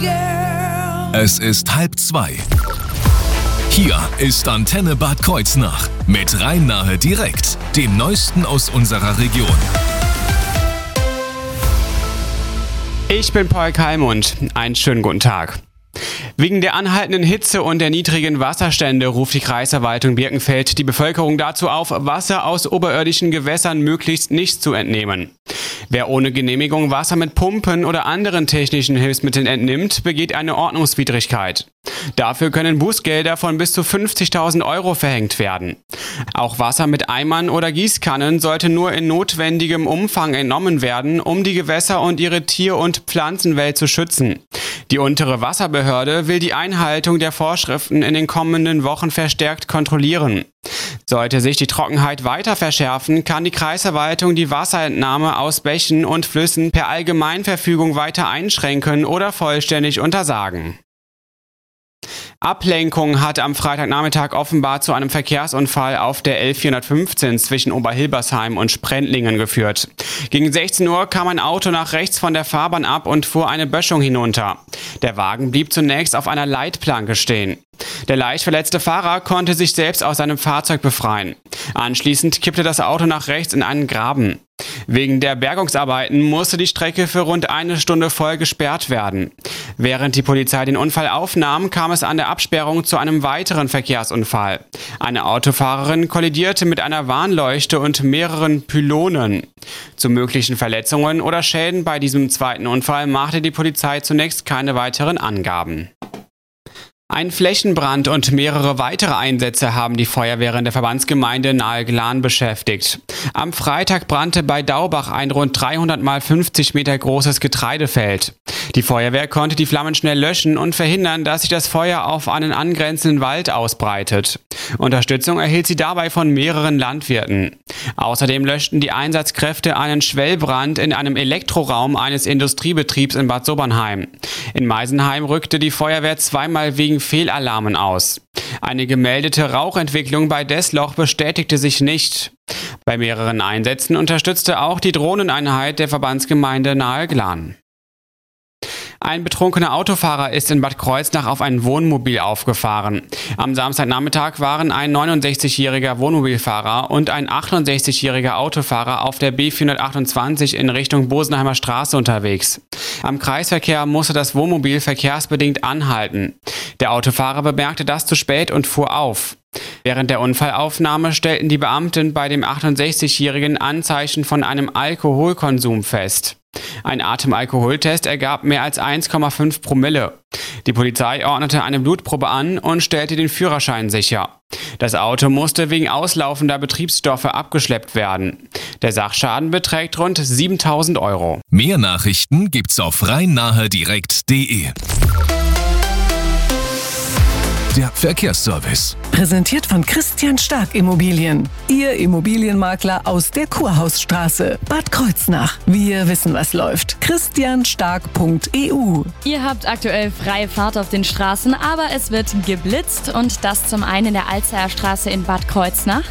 Es ist 1:30. Hier ist Antenne Bad Kreuznach mit Rhein-Nahe direkt, dem Neuesten aus unserer Region. Ich bin Paul Kalmund. Einen schönen guten Tag. Wegen der anhaltenden Hitze und der niedrigen Wasserstände ruft die Kreisverwaltung Birkenfeld die Bevölkerung dazu auf, Wasser aus oberirdischen Gewässern möglichst nicht zu entnehmen. Wer ohne Genehmigung Wasser mit Pumpen oder anderen technischen Hilfsmitteln entnimmt, begeht eine Ordnungswidrigkeit. Dafür können Bußgelder von bis zu 50.000 € verhängt werden. Auch Wasser mit Eimern oder Gießkannen sollte nur in notwendigem Umfang entnommen werden, um die Gewässer und ihre Tier- und Pflanzenwelt zu schützen. Die untere Wasserbehörde will die Einhaltung der Vorschriften in den kommenden Wochen verstärkt kontrollieren. Sollte sich die Trockenheit weiter verschärfen, kann die Kreisverwaltung die Wasserentnahme aus Bächen und Flüssen per Allgemeinverfügung weiter einschränken oder vollständig untersagen. Ablenkung hat am Freitagnachmittag offenbar zu einem Verkehrsunfall auf der L415 zwischen Oberhilbersheim und Sprendlingen geführt. Gegen 16 Uhr kam ein Auto nach rechts von der Fahrbahn ab und fuhr eine Böschung hinunter. Der Wagen blieb zunächst auf einer Leitplanke stehen. Der leicht verletzte Fahrer konnte sich selbst aus seinem Fahrzeug befreien. Anschließend kippte das Auto nach rechts in einen Graben. Wegen der Bergungsarbeiten musste die Strecke für rund eine Stunde voll gesperrt werden. Während die Polizei den Unfall aufnahm, kam es an der Absperrung zu einem weiteren Verkehrsunfall. Eine Autofahrerin kollidierte mit einer Warnleuchte und mehreren Pylonen. Zu möglichen Verletzungen oder Schäden bei diesem zweiten Unfall machte die Polizei zunächst keine weiteren Angaben. Ein Flächenbrand und mehrere weitere Einsätze haben die Feuerwehren der Verbandsgemeinde Nahe-Glan beschäftigt. Am Freitag brannte bei Daubach ein rund 300 mal 50 Meter großes Getreidefeld. Die Feuerwehr konnte die Flammen schnell löschen und verhindern, dass sich das Feuer auf einen angrenzenden Wald ausbreitet. Unterstützung erhielt sie dabei von mehreren Landwirten. Außerdem löschten die Einsatzkräfte einen Schwellbrand in einem Elektroraum eines Industriebetriebs in Bad Sobernheim. In Meisenheim rückte die Feuerwehr zweimal wegen Fehlalarmen aus. Eine gemeldete Rauchentwicklung bei Desloch bestätigte sich nicht. Bei mehreren Einsätzen unterstützte auch die Drohneneinheit der Verbandsgemeinde Nahe-Glan. Ein betrunkener Autofahrer ist in Bad Kreuznach auf ein Wohnmobil aufgefahren. Am Samstagnachmittag waren ein 69-jähriger Wohnmobilfahrer und ein 68-jähriger Autofahrer auf der B428 in Richtung Bosenheimer Straße unterwegs. Am Kreisverkehr musste das Wohnmobil verkehrsbedingt anhalten. Der Autofahrer bemerkte das zu spät und fuhr auf. Während der Unfallaufnahme stellten die Beamten bei dem 68-jährigen Anzeichen von einem Alkoholkonsum fest. Ein Atemalkoholtest ergab mehr als 1,5 Promille. Die Polizei ordnete eine Blutprobe an und stellte den Führerschein sicher. Das Auto musste wegen auslaufender Betriebsstoffe abgeschleppt werden. Der Sachschaden beträgt rund 7.000 €. Mehr Nachrichten gibt's auf rhein-nahe-direkt.de. Der Verkehrsservice. Präsentiert von Christian Stark Immobilien. Ihr Immobilienmakler aus der Kurhausstraße, Bad Kreuznach. Wir wissen, was läuft. christianstark.eu. Ihr habt aktuell freie Fahrt auf den Straßen, aber es wird geblitzt und das zum einen in der Alzeyer Straße in Bad Kreuznach.